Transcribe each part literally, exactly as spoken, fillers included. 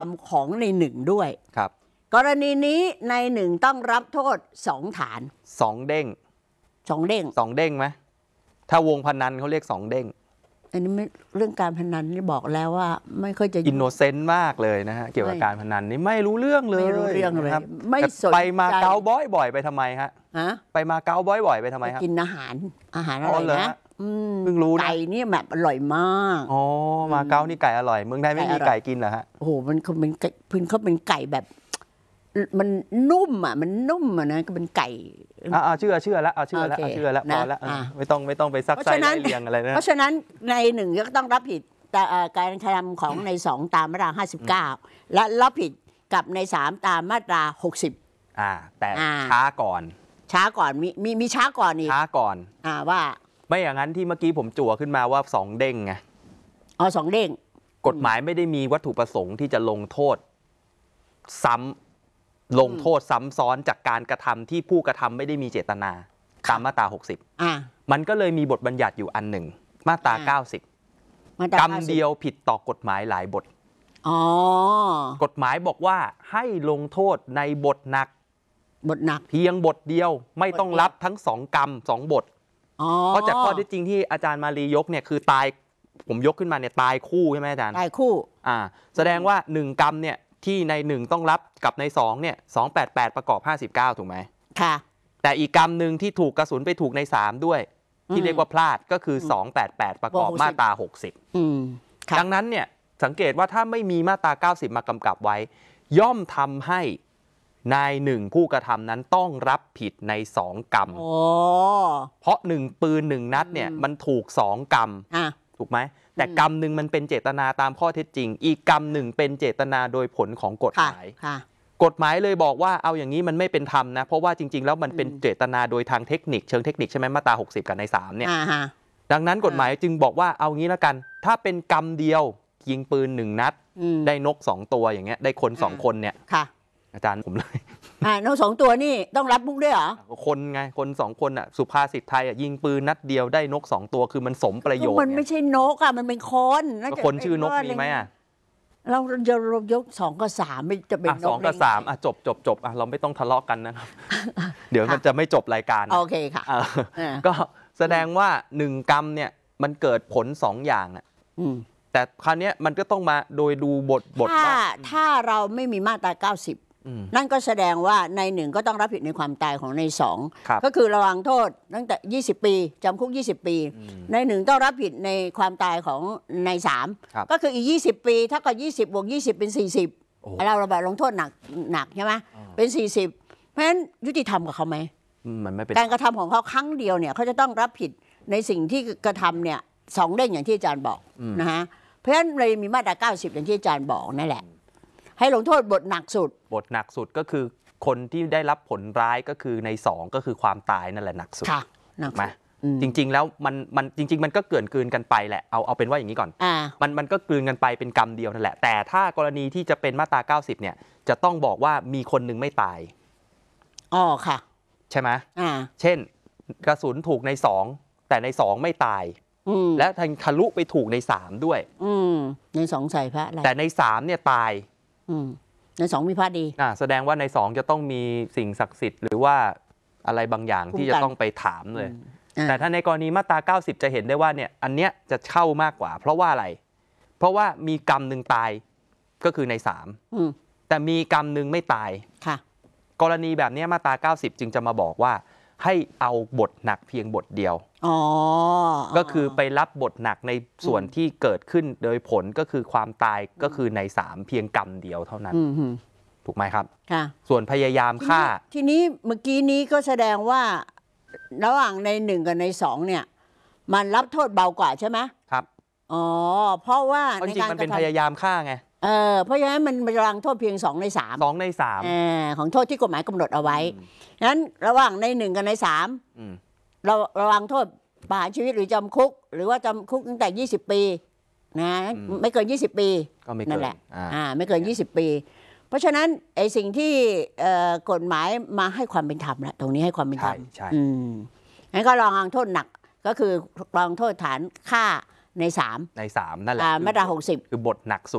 ของในหนึ่งด้วยครับกรณีนี้ในหนึ่งต้องรับโทษสองฐานสองเด้งสองเด้งสองเด้งไหมถ้าวงพนันเขาเรียกสองเด้งอันนี้ไม่เรื่องการพนันนี่บอกแล้วว่าไม่ค่อยจะอินโนเซนต์มากเลยนะฮะเกี่ยวกับการพนันนี่ไม่รู้เรื่องเลยไม่รู้เรื่องเลยครับไม่สนใจไปมาเก๊าบ่อยๆไปทำไมฮะฮะไปมาเก๊าบ่อยๆไปทำไมครับกินอาหารอาหารอร่อยนะเพิ่งรู้นะไก่นี่แบบอร่อยมากอ๋อมาเก๊านี่ไก่อร่อยเมืองไทยไม่มีไก่กินเหรอฮะโอ้โหมันเขาเป็นไก่พื้นเขาเป็นไก่แบบมันนุ่มอ่ะมันนุ่มอ่ะนะก็เป็นไก่อ่าเชื่อเชื่อแล้วเอาเชื่อแล้วเอาเชื่อแล้วพอแล้วไม่ต้องไม่ต้องไปซักไซไล่เรียงอะไรนะเพราะฉะนั้นในหนึ่งก็ต้องรับผิดการกระทำของในสองตามมาตราห้าสิบเก้าและรับผิดกับในสามตามมาตราหกสิบอ่าแต่ช้าก่อนช้าก่อนมีมีมีช้าก่อนอีกช้าก่อนอ่าว่าไม่อย่างนั้นที่เมื่อกี้ผมจั่วขึ้นมาว่าสองเด้งไงอ๋อสองเด้งกฎหมายไม่ได้มีวัตถุประสงค์ที่จะลงโทษซ้ำลงโทษซ้ำซ้อนจากการกระทำที่ผู้กระทำไม่ได้มีเจตนาตามมาตราหกสิบอ่ามันก็เลยมีบทบัญญัติอยู่อันหนึ่งมาตราเก้าสิบกรรมเดียวผิดต่อกฎหมายหลายบทอ๋อกฎหมายบอกว่าให้ลงโทษในบทหนักบทหนักเพียงบทเดียวไม่ต้องรับทั้งสองกรรมสองบทเพราะจากข้อที่จริงที่อาจารย์มารียกเนี่ยคือตายผมยกขึ้นมาเนี่ยตายคู่ใช่ไหมอาจารย์ตายคู่อ่าแสดงว่าหนึ่งกรรมเนี่ยที่ในหนึ่งต้องรับกับในสองเนี่ยสองแปดแปดประกอบห้าสิบเก้าถูกไหมค่ะแต่อีกกรรมหนึ่งที่ถูกกระสุนไปถูกในสามด้วยที่เรียกว่าพลาดก็คือสองแปดแปดประกอบมาตราหกสิบดังนั้นเนี่ยสังเกตว่าถ้าไม่มีมาตราเก้าสิบมากำกับไว้ย่อมทำให้นายหนึ่งผู้กระทำนั้นต้องรับผิดในสองกรรมเพราะหนึ่งปืนหนึ่งนัดเนี่ยมันถูกสองกรรมถูกไหมแต่กรรมหนึ่งมันเป็นเจตนาตามข้อเท็จจริงอีกกรรมหนึ่งเป็นเจตนาโดยผลของกฎหมายกฎหมายเลยบอกว่าเอาอย่างนี้มันไม่เป็นธรรมนะเพราะว่าจริงๆแล้วมันเป็นเจตนาโดยทางเทคนิคเชิงเทคนิคใช่ไหมมาตราหกสิบกับในสามเนี่ยดังนั้นกฎหมายจึงบอกว่าเอางี้แล้วกันถ้าเป็นกรรมเดียวยิงปืนหนึ่งนัดได้นกสองตัวอย่างเงี้ยได้คนสองคนเนี่ยอาจารย์ผมเลยอ่านกสองตัวนี่ต้องรับมุกด้วยเหรอคนไงคนสองคนอ่ะสุภาษิตไทยอ่ะยิงปืนนัดเดียวได้นกสองตัวคือมันสมประโยชน์มันไม่ใช่นกอ่ะมันเป็นคนคนชื่อนกมีไหมอ่ะเราจะยกสองกับสามไม่จะเป็นนกสองกับสามอ่ะจบจบจบอ่ะเราไม่ต้องทะเลาะกันนะครับเดี๋ยวมันจะไม่จบรายการโอเคค่ะก็แสดงว่าหนึ่งกรรมเนี่ยมันเกิดผลสองอย่างอ่ะแต่คราวนี้มันก็ต้องมาโดยดูบทบทว่าถ้าเราไม่มีมาตราเก้าสิบนั่นก็แสดงว่าในหนึ่งก็ต้องรับผิดในความตายของในสองก็คือระวังโทษตั้งแต่ยี่สิบปีจำคุกยี่สิบปีในหนึ่งต้องรับผิดในความตายของในสามก็คืออีกยี่สิบปีถ้ากับยี่สิบบวกยี่สิบเป็นสี่สิบเราระบายลงโทษหนักหนักใช่ไหมเป็นสี่สิบเพราะฉะนั้นยุติธรรมกับเขาไหมมันไม่เป็นการกระทำของเขาครั้งเดียวเนี่ยเขาจะต้องรับผิดในสิ่งที่กระทำเนี่ยสองเด้งอย่างที่อาจารย์บอกนะฮะเพราะฉะนั้นเลยมีมาตราเก้าสิบอย่างที่อาจารย์บอกนั่นแหละให้ลงโทษบทหนักสุดบทหนักสุดก็คือคนที่ได้รับผลร้ายก็คือในสองก็คือความตายนั่นแหละหนักสุดค่ะหนักไหมจริงๆแล้วมันมันจริงๆมันก็เกลื่อนกลืนกันไปแหละเอาเอาเป็นว่าอย่างนี้ก่อนมันมันก็กลืนกันไปเป็นกรรมเดียวนั่นแหละแต่ถ้ากรณีที่จะเป็นมาตราเก้าสิบเนี่ยจะต้องบอกว่ามีคนหนึ่งไม่ตายอ๋อค่ะใช่ไหมเช่นกระสุนถูกในสองแต่ในสองไม่ตายและทะลุไปถูกในสามด้วยในสองใส่พระอะไรแต่ในสามเนี่ยตายในสองมีพระดีอ่าแสดงว่าในสองจะต้องมีสิ่งศักดิ์สิทธิ์หรือว่าอะไรบางอย่างที่จะต้องไปถามเลยแต่ถ้าในกรณีมาตราเก้าสิบจะเห็นได้ว่าเนี่ยอันเนี้ยจะเข้ามากกว่าเพราะว่าอะไรเพราะว่ามีกรรมหนึ่งตายก็คือในสามแต่มีกรรมหนึ่งไม่ตายค่ะกรณีแบบนี้มาตราเก้าสิบจึงจะมาบอกว่าให้เอาบทหนักเพียงบทเดียวอ๋อก็คือไปรับบทหนักในส่วนที่เกิดขึ้นโดยผลก็คือความตายก็คือในสามเพียงกรรมเดียวเท่านั้นถูกไหมครับค่ะส่วนพยายามฆ่าทีนี้เมื่อกี้นี้ก็แสดงว่าระหว่างในหนึ่งกับในสองเนี่ยมันรับโทษเบากว่าใช่ไหมครับอ๋อเพราะว่าจริงๆมันเป็นพยายามฆ่าไงเออเพราะฉะนั้นมันระวังโทษเพียงสองในสามสองในสามของโทษที่กฎหมายกำหนดเอาไว้งั้นระหว่างในหนึ่งกับในสามเราระวังโทษประหารชีวิตหรือจำคุกหรือว่าจำคุกตั้งแต่ยี่สิบปีนะไม่เกินยี่สิบปีนั่นแหละอ่าไม่เกินยี่สิบปีเพราะฉะนั้นไอ้สิ่งที่กฎหมายมาให้ความเป็นธรรมแล้วตรงนี้ให้ความเป็นธรรมใช่อืมงั้นก็ระวังโทษหนักก็คือระวังโทษฐานฆ่าในสามในสามนั่นแหละมาตราหกสิบคือบทหนักสุด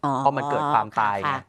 เพราะมันเกิดความตายไง